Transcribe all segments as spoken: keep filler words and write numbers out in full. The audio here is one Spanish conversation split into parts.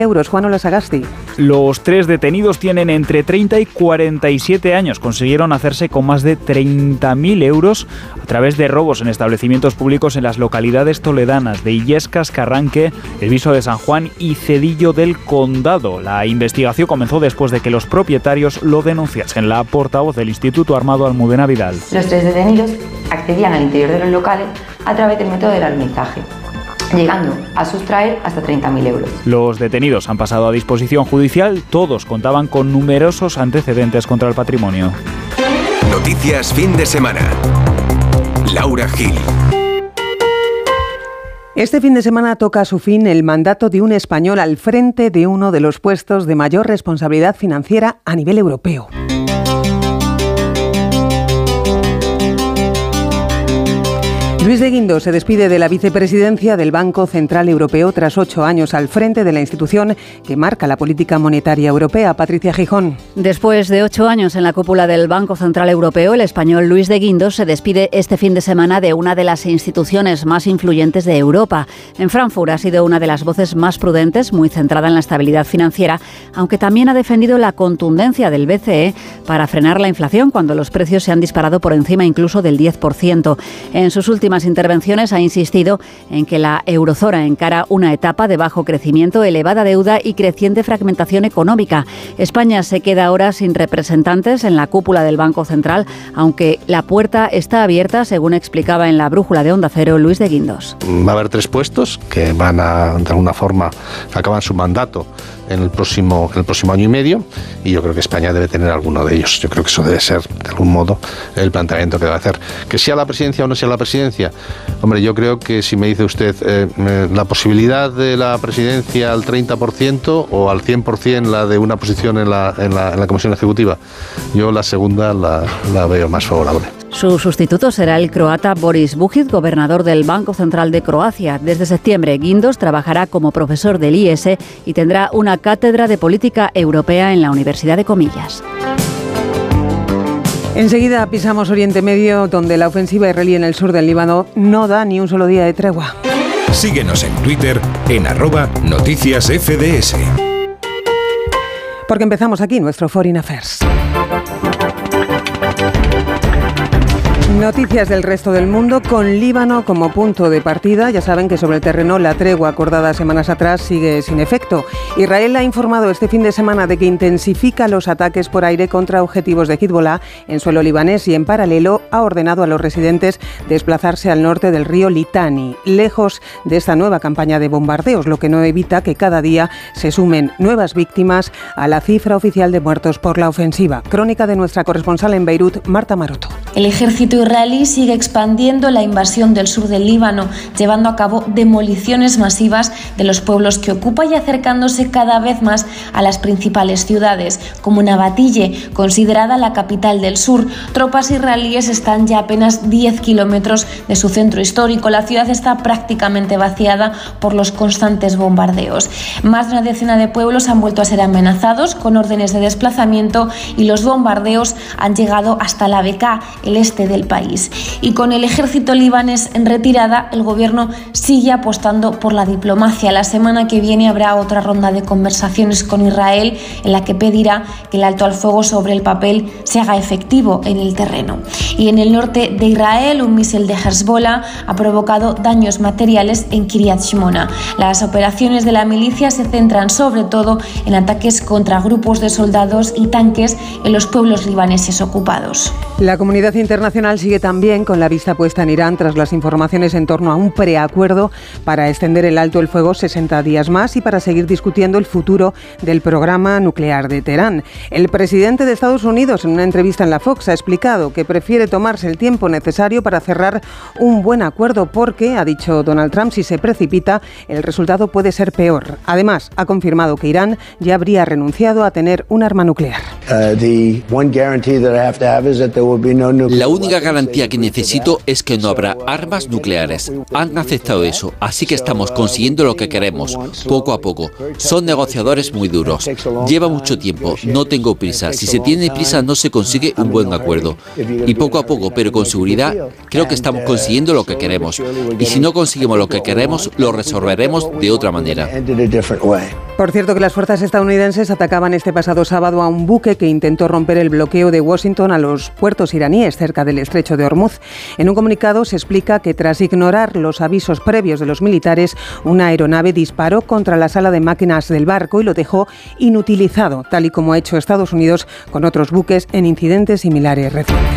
euros. Juan Ola Sagasti. Los tres detenidos tienen entre treinta y cuarenta y siete años. Consiguieron hacerse con más de treinta mil euros a través de robos en establecimientos públicos en las localidades toledanas de Illescas, Carranque, El Viso de San Juan y Cedillo del Condado. La investigación comenzó después de que los propietarios lo denunciasen. La portavoz del Instituto Armado, Almudena Vidal. Los tres detenidos accedían al interior de los locales a través del método del almizaje, llegando a sustraer hasta treinta mil euros. Los detenidos han pasado a disposición judicial. Todos contaban con numerosos antecedentes contra el patrimonio. Noticias fin de semana. Laura Gil. Este fin de semana toca a su fin el mandato de un español al frente de uno de los puestos de mayor responsabilidad financiera a nivel europeo. Luis de Guindos se despide de la vicepresidencia del Banco Central Europeo tras ocho años al frente de la institución que marca la política monetaria europea. Patricia Gijón. Después de ocho años en la cúpula del Banco Central Europeo, el español Luis de Guindos se despide este fin de semana de una de las instituciones más influyentes de Europa. En Frankfurt ha sido una de las voces más prudentes, muy centrada en la estabilidad financiera, aunque también ha defendido la contundencia del B C E para frenar la inflación cuando los precios se han disparado por encima incluso del diez por ciento. En sus últimas intervenciones ha insistido en que la eurozona encara una etapa de bajo crecimiento, elevada deuda y creciente fragmentación económica. España se queda ahora sin representantes en la cúpula del Banco Central, aunque la puerta está abierta, según explicaba en la brújula de Onda Cero Luis de Guindos. Va a haber tres puestos que van a, de alguna forma, acaban su mandato en el próximo, en el próximo año y medio, y yo creo que España debe tener alguno de ellos. Yo creo que eso debe ser, de algún modo, el planteamiento que debe hacer. Que sea la presidencia o no sea la presidencia, hombre, yo creo que si me dice usted eh, la posibilidad de la presidencia al treinta por ciento o al cien por ciento la de una posición en la, en la, en la Comisión Ejecutiva, yo la segunda la, la veo más favorable. Su sustituto será el croata Boris Bujic, gobernador del Banco Central de Croacia. Desde septiembre, Guindos trabajará como profesor del I E S y tendrá una cátedra de política europea en la Universidad de Comillas. Enseguida pisamos Oriente Medio, donde la ofensiva israelí en el sur del Líbano no da ni un solo día de tregua. Síguenos en Twitter en arroba noticias F D S. Porque empezamos aquí nuestro Foreign Affairs. Noticias del resto del mundo con Líbano como punto de partida. Ya saben que sobre el terreno la tregua acordada semanas atrás sigue sin efecto. Israel ha informado este fin de semana de que intensifica los ataques por aire contra objetivos de Hezbollah en suelo libanés y en paralelo ha ordenado a los residentes desplazarse al norte del río Litani, lejos de esta nueva campaña de bombardeos, lo que no evita que cada día se sumen nuevas víctimas a la cifra oficial de muertos por la ofensiva. Crónica de nuestra corresponsal en Beirut, Marta Maroto. El ejército israelí sigue expandiendo la invasión del sur del Líbano, llevando a cabo demoliciones masivas de los pueblos que ocupa y acercándose cada vez más a las principales ciudades, como Nabatille, considerada la capital del sur. Tropas israelíes están ya a apenas diez kilómetros de su centro histórico. La ciudad está prácticamente vaciada por los constantes bombardeos. Más de una decena de pueblos han vuelto a ser amenazados con órdenes de desplazamiento y los bombardeos han llegado hasta la Bekaa, el este del país. Y con el ejército libanés en retirada, el gobierno sigue apostando por la diplomacia. La semana que viene habrá otra ronda de conversaciones con Israel en la que pedirá que el alto al fuego sobre el papel se haga efectivo en el terreno. Y en el norte de Israel, un misil de Hezbollah ha provocado daños materiales en Kiryat Shmona. Las operaciones de la milicia se centran sobre todo en ataques contra grupos de soldados y tanques en los pueblos libaneses ocupados. La comunidad internacional sigue también con la vista puesta en Irán tras las informaciones en torno a un preacuerdo para extender el alto el fuego sesenta días más y para seguir discutiendo el futuro del programa nuclear de Teherán. El presidente de Estados Unidos, en una entrevista en la Fox, ha explicado que prefiere tomarse el tiempo necesario para cerrar un buen acuerdo porque, ha dicho Donald Trump, si se precipita, el resultado puede ser peor. Además, ha confirmado que Irán ya habría renunciado a tener un arma nuclear. Uh, the one guarantee that I have to have is that there will be no nuclear. La única garantía que necesito es que no habrá armas nucleares. Han aceptado eso, así que estamos consiguiendo lo que queremos, poco a poco. Son negociadores muy duros. Lleva mucho tiempo, no tengo prisa. Si se tiene prisa no se consigue un buen acuerdo. Y poco a poco, pero con seguridad, creo que estamos consiguiendo lo que queremos. Y si no conseguimos lo que queremos, lo resolveremos de otra manera. Por cierto, que las fuerzas estadounidenses atacaban este pasado sábado a un buque que intentó romper el bloqueo de Washington a los puertos iraníes cerca del estrecho de Hormuz. En un comunicado se explica que tras ignorar los avisos previos de los militares, una aeronave disparó contra la sala de máquinas del barco y lo dejó inutilizado, tal y como ha hecho Estados Unidos con otros buques en incidentes similares recientes.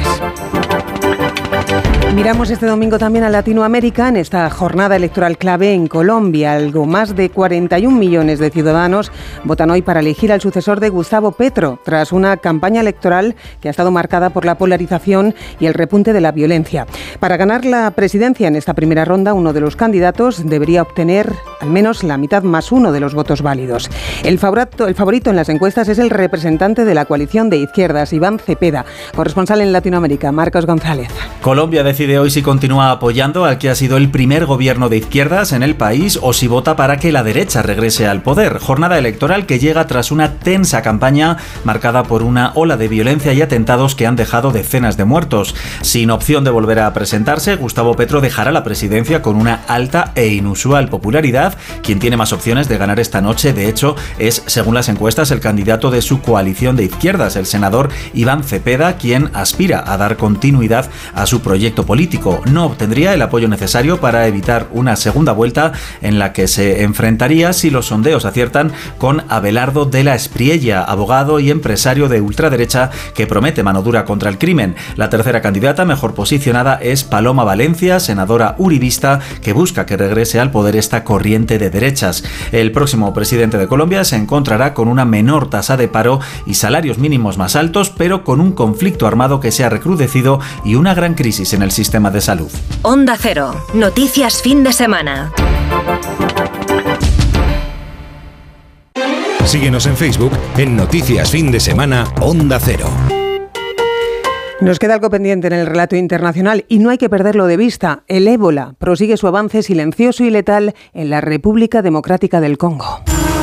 Miramos este domingo también a Latinoamérica en esta jornada electoral clave en Colombia. Algo más de cuarenta y un millones de ciudadanos votan hoy para elegir al sucesor de Gustavo Petro, tras una campaña electoral que ha estado marcada por la polarización y el repunte de la violencia. Para ganar la presidencia en esta primera ronda, uno de los candidatos debería obtener al menos la mitad más uno de los votos válidos. El favorito, el favorito en las encuestas es el representante de la coalición de izquierdas, Iván Cepeda, corresponsal en Latinoamérica, Marcos González. Colombia decide hoy si continúa apoyando al que ha sido el primer gobierno de izquierdas en el país o si vota para que la derecha regrese al poder. Jornada electoral que llega tras una tensa campaña marcada por una ola de violencia y atentados que han dejado decenas de muertos. Sin opción de volver a presentarse, Gustavo Petro dejará la presidencia con una alta e inusual popularidad. Quien tiene más opciones de ganar esta noche, de hecho, es, según las encuestas, el candidato de su coalición de izquierdas, el senador Iván Cepeda, quien aspira a dar continuidad a su proyecto político. No obtendría el apoyo necesario para evitar una segunda vuelta en la que se enfrentaría, si los sondeos aciertan, con Abelardo de la Espriella, abogado y empresario de ultraderecha que promete mano dura contra el crimen. La tercera candidata mejor posicionada es Paloma Valencia, senadora uribista, que busca que regrese al poder esta corriente de derechas. El próximo presidente de Colombia se encontrará con una menor tasa de paro y salarios mínimos más altos, pero con un conflicto armado que se ha recrudecido y una gran crisis en el sistema de salud. Onda Cero, noticias fin de semana. Síguenos en Facebook en Noticias Fin de Semana Onda Cero. Nos queda algo pendiente en el relato internacional y no hay que perderlo de vista. El ébola prosigue su avance silencioso y letal en la República Democrática del Congo.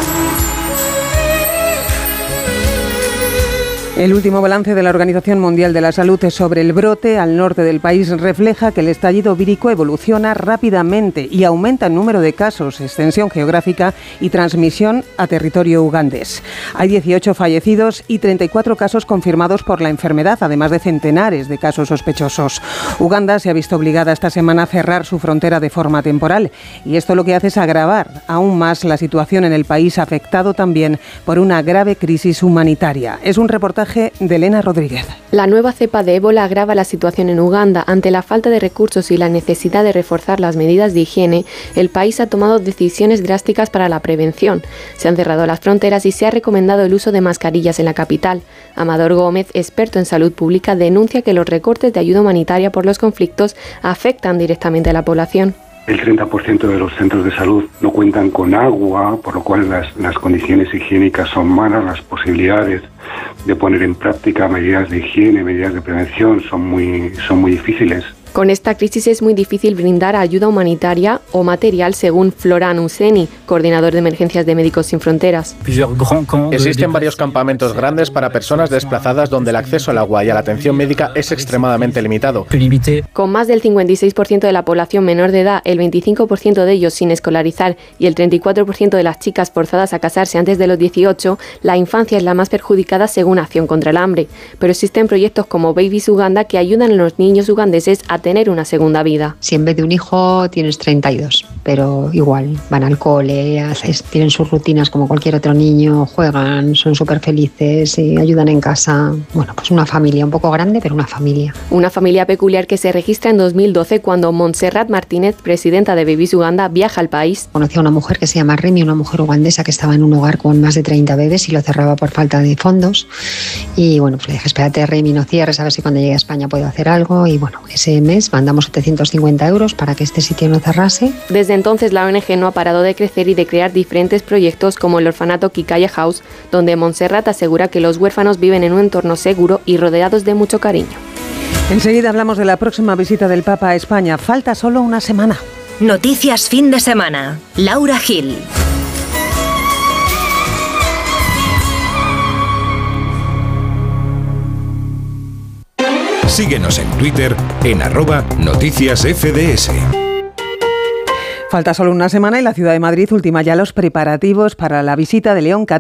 El último balance de la Organización Mundial de la Salud sobre el brote al norte del país refleja que el estallido vírico evoluciona rápidamente y aumenta el número de casos, extensión geográfica y transmisión a territorio ugandés. Hay dieciocho fallecidos y treinta y cuatro casos confirmados por la enfermedad, además de centenares de casos sospechosos. Uganda se ha visto obligada esta semana a cerrar su frontera de forma temporal y esto lo que hace es agravar aún más la situación en el país, afectado también por una grave crisis humanitaria. Es un reportaje de Elena Rodríguez. La nueva cepa de ébola agrava la situación en Uganda. Ante la falta de recursos y la necesidad de reforzar las medidas de higiene, el país ha tomado decisiones drásticas para la prevención. Se han cerrado las fronteras y se ha recomendado el uso de mascarillas en la capital. Amador Gómez, experto en salud pública, denuncia que los recortes de ayuda humanitaria por los conflictos afectan directamente a la población. El treinta por ciento de los centros de salud no cuentan con agua, por lo cual las, las condiciones higiénicas son malas, las posibilidades de poner en práctica medidas de higiene, medidas de prevención son muy, son muy difíciles. Con esta crisis es muy difícil brindar ayuda humanitaria o material, según Florán Useni, coordinador de emergencias de Médicos Sin Fronteras. Existen varios campamentos grandes para personas desplazadas donde el acceso al agua y a la atención médica es extremadamente limitado. Con más del cincuenta y seis por ciento de la población menor de edad, el veinticinco por ciento de ellos sin escolarizar y el treinta y cuatro por ciento de las chicas forzadas a casarse antes de los dieciocho, la infancia es la más perjudicada según Acción contra el Hambre. Pero existen proyectos como Babies Uganda que ayudan a los niños ugandeses a tener una segunda vida. Si en vez de un hijo tienes treinta y dos, pero igual van al cole, haces, tienen sus rutinas como cualquier otro niño, juegan, son súper felices y ayudan en casa. Bueno, pues una familia un poco grande, pero una familia. Una familia peculiar que se registra en dos mil doce cuando Montserrat Martínez, presidenta de Babies Uganda, viaja al país. Conocí a una mujer que se llama Remy, una mujer ugandesa que estaba en un hogar con más de treinta bebés y lo cerraba por falta de fondos. Y bueno, pues le dije, espérate Remy, no cierres, a ver si cuando llegue a España puedo hacer algo. Y bueno, ese mes mandamos setecientos cincuenta euros para que este sitio no cerrase. Desde entonces la O N G no ha parado de crecer y de crear diferentes proyectos como el orfanato Kikaya House, donde Montserrat asegura que los huérfanos viven en un entorno seguro y rodeados de mucho cariño. Enseguida hablamos de la próxima visita del Papa a España. Falta solo una semana. Noticias fin de semana. Laura Gil. Síguenos en Twitter en arroba noticias F D S. Falta solo una semana y la ciudad de Madrid ultima ya los preparativos para la visita de León catorce.